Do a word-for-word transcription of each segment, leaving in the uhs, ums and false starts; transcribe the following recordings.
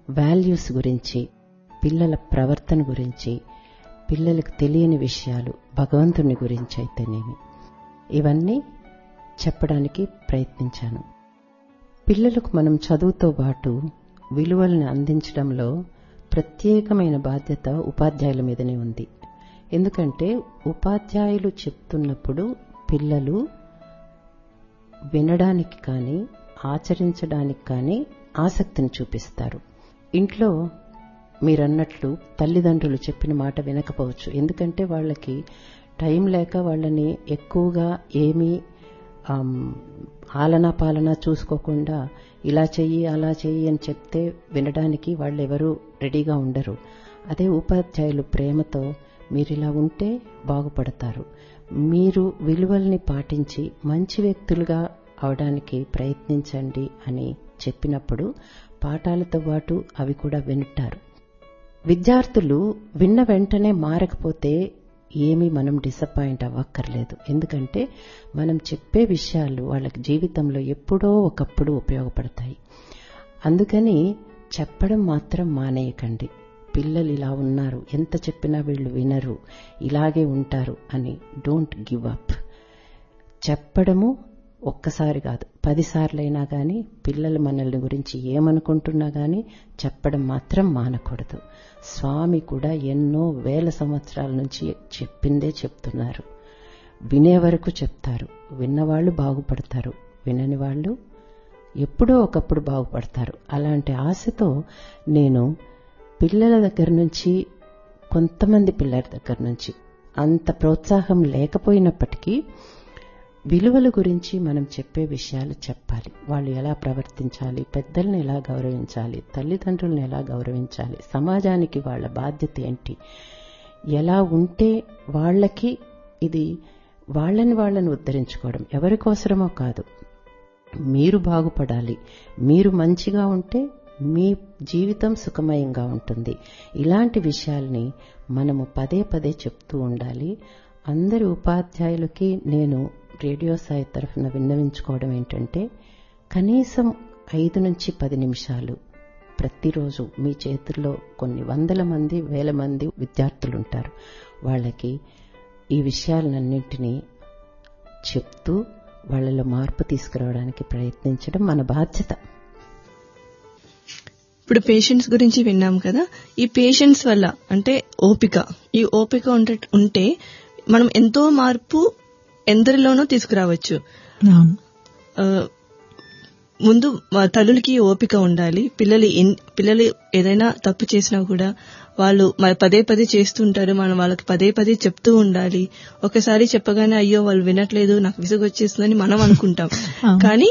Values గురించి, పిల్లల ప్రవర్తన గురించి, పిల్లలకు తెలియని విషయాలు భగవంతుని గురించి అయితేనేమి ఇవన్నీ చెప్పడానికి ప్రయత్నించాను. పిల్లలకు మనం చదువుతో పాటు విలువలను అందించడంలో ప్రత్యేకమైన బాధ్యత ఉపాధ్యాయుల మీదనే ఉంది. ఎందుకంటే ఉపాధ్యాయులు చెప్తున్నప్పుడు పిల్లలు వినడానికి కానీ ఆచరించడానికి కానీ ఆసక్తిని చూపిస్తారు. ఇంట్లో మీరన్నట్లు తల్లిదండ్రులు చెప్పిన మాట వినకపోవచ్చు. ఎందుకంటే వాళ్ళకి టైం లేక వాళ్ళని ఎక్కువగా ఏమీ ఆలనా పాలనా చూసుకోకుండా ఇలా చెయ్యి అలా చెయ్యి అని చెప్తే వినడానికి వాళ్ళెవరూ రెడీగా ఉండరు. అదే ఉపాధ్యాయులు ప్రేమతో మీరిలా ఉంటే బాగుపడతారు, మీరు విలువల్ని పాటించి మంచి వ్యక్తులుగా అవడానికి ప్రయత్నించండి అని చెప్పినప్పుడు పాఠాలతో పాటు అవి కూడా వింటారు. విద్యార్థులు విన్న వెంటనే మారకపోతే ఏమీ మనం డిసప్పాయింట్ అవ్వక్కర్లేదు. ఎందుకంటే మనం చెప్పే విషయాలు వాళ్ళకి జీవితంలో ఎప్పుడో ఒకప్పుడు ఉపయోగపడతాయి. అందుకని చెప్పడం మాత్రం మానేయకండి. పిల్లలు ఇలా ఉన్నారు, ఎంత చెప్పినా వీళ్ళు వినరు, ఇలాగే ఉంటారు అని డోంట్ గివ్ అప్. చెప్పడము ఒక్కసారి కాదు, పదిసార్లైనా కానీ పిల్లలు మనల్ని గురించి ఏమనుకుంటున్నా కానీ చెప్పడం మాత్రం మానకూడదు. స్వామి కూడా ఎన్నో వేల సంవత్సరాల నుంచి చెప్పిందే చెప్తున్నారు. వినే వరకు చెప్తారు. విన్నవాళ్లు బాగుపడతారు, వినని వాళ్ళు ఎప్పుడో ఒకప్పుడు బాగుపడతారు. అలాంటి ఆశతో నేను పిల్లల దగ్గర నుంచి, కొంతమంది పిల్లల దగ్గర నుంచి అంత ప్రోత్సాహం లేకపోయినప్పటికీ విలువల గురించి మనం చెప్పే విషయాలు చెప్పాలి. వాళ్ళు ఎలా ప్రవర్తించాలి, పెద్దల్ని ఎలా గౌరవించాలి, తల్లిదండ్రులను ఎలా గౌరవించాలి, సమాజానికి వాళ్ళ బాధ్యత ఏంటి, ఎలా ఉంటే వాళ్ళకి ఇది వాళ్ళని వాళ్ళని ఉద్ధరించుకోవడం ఎవరి కోసమో కాదు, మీరు బాగుపడాలి, మీరు మంచిగా ఉంటే మీ జీవితం సుఖమయంగా ఉంటుంది. ఇలాంటి విషయాల్ని మనము పదే పదే చెప్తూ ఉండాలి. అందరి ఉపాధ్యాయులకి నేను రేడియో సాయి తరఫున విన్నవించుకోవడం ఏంటంటే, కనీసం ఐదు నుంచి పది నిమిషాలు ప్రతిరోజు మీ చేతుల్లో కొన్ని వందల మంది వేల మంది విద్యార్థులు ఉంటారు. వాళ్ళకి ఈ విషయాలన్నింటినీ చెప్తూ వాళ్ళలో మార్పు తీసుకురావడానికి ప్రయత్నించడం మన బాధ్యత. ఇప్పుడు పేషెంట్స్ గురించి విన్నాం కదా. ఈ పేషెంట్స్ వల్ల అంటే ఓపిక, ఈ ఓపిక ఉంటే మనం ఎంతో మార్పు ఎందరిలోనూ తీసుకురావచ్చు. ముందు తల్లులకి ఓపిక ఉండాలి. పిల్లలు పిల్లలు ఏదైనా తప్పు చేసినా కూడా వాళ్ళు పదే పదే చేస్తుంటారు, మనం వాళ్ళకి పదే పదే చెప్తూ ఉండాలి. ఒకసారి చెప్పగానే అయ్యో వాళ్ళు వినట్లేదు, నాకు విసుగు వచ్చేస్తుందని మనం అనుకుంటాం. కానీ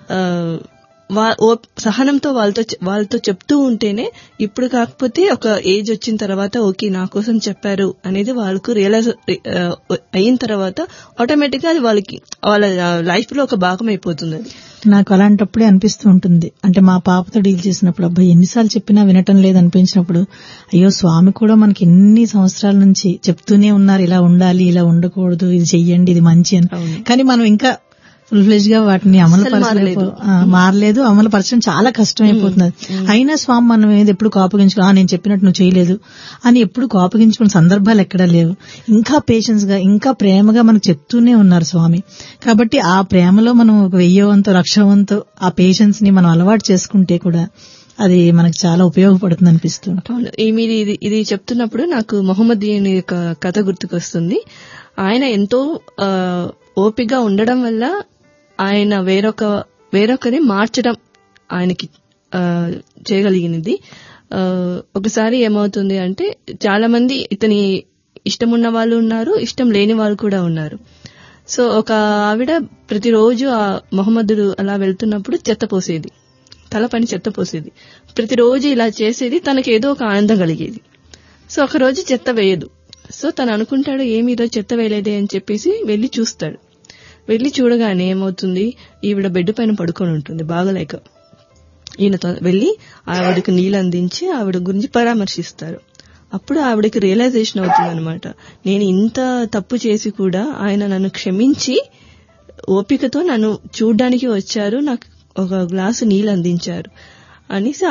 సహనంతో వాళ్ళతో వాళ్ళతో చెప్తూ ఉంటేనే, ఇప్పుడు కాకపోతే ఒక ఏజ్ వచ్చిన తర్వాత ఓకే నా కోసం చెప్పారు అనేది వాళ్ళకు రియలైజ్ అయిన తర్వాత ఆటోమేటిక్ గా అది వాళ్ళకి వాళ్ళ లైఫ్ లో ఒక భాగం అయిపోతుంది. నాకు అలాంటప్పుడే అనిపిస్తూ ఉంటుంది. అంటే మా పాపతో డీల్ చేసినప్పుడు అబ్బాయి ఎన్నిసార్లు చెప్పినా వినటం లేదు అనిపించినప్పుడు, అయ్యో స్వామి కూడా మనకి ఎన్ని సంవత్సరాల నుంచి చెప్తూనే ఉన్నారు, ఇలా ఉండాలి, ఇలా ఉండకూడదు, ఇది చెయ్యండి, ఇది మంచి అని. కానీ మనం ఇంకా ఫుల్ ఫ్లెజ్ గా వాటిని అమలు పరచలేదు, మారలేదు, అమలు పరచడం చాలా కష్టం అయిపోతున్నది. అయినా స్వామి మనం ఏది ఎప్పుడు కోపగించుకో నేను చెప్పినట్టు నువ్వు చేయలేదు అని ఎప్పుడు కోపగించుకున్న సందర్భాలు ఎక్కడా లేవు. ఇంకా పేషెన్స్ గా, ఇంకా ప్రేమగా మనకు చెప్తూనే ఉన్నారు స్వామి. కాబట్టి ఆ ప్రేమలో మనం ఒక వెయ్యవంతో లక్షవంతో ఆ పేషెన్స్ ని మనం అలవాటు చేసుకుంటే కూడా అది మనకు చాలా ఉపయోగపడుతుంది అనిపిస్తుంది. మీరు ఇది ఇది చెప్తున్నప్పుడు నాకు మొహమ్మదీన్ యొక్క కథ గుర్తుకొస్తుంది. ఆయన ఎంతో ఓపికగా ఉండడం వల్ల ఆయన వేరొక వేరొకరి మార్చడం ఆయనకి చేయగలిగినది. ఒకసారి ఏమవుతుంది అంటే, చాలా మంది ఇతని ఇష్టమున్న వాళ్ళు ఉన్నారు, ఇష్టం లేని వాళ్ళు కూడా ఉన్నారు. సో ఒక ఆవిడ ప్రతిరోజు ఆ మొహమ్మదుడు అలా వెళ్తున్నప్పుడు చెత్త పోసేది, తల పని చెత్త పోసేది. ప్రతిరోజు ఇలా చేసేది, తనకి ఏదో ఒక ఆనందం కలిగేది. సో ఒకరోజు చెత్త వేయదు. సో తను అనుకుంటాడు ఏమి ఈరోజు చెత్త వేయలేదే అని చెప్పేసి వెళ్లి చూస్తాడు. వెళ్లి చూడగానే ఏమవుతుంది, ఈవిడ బెడ్ పైన పడుకొని ఉంటుంది బాగలేక. ఈయన వెళ్లి ఆవిడకి నీళ్ళు అందించి ఆవిడ గురించి పరామర్శిస్తారు. అప్పుడు ఆవిడకి రియలైజేషన్ అవుతుంది అనమాట, నేను ఇంత తప్పు చేసి కూడా ఆయన నన్ను క్షమించి ఓపికతో నన్ను చూడ్డానికి వచ్చారు, నాకు ఒక గ్లాసు నీళ్ళు అందించారు అనేసి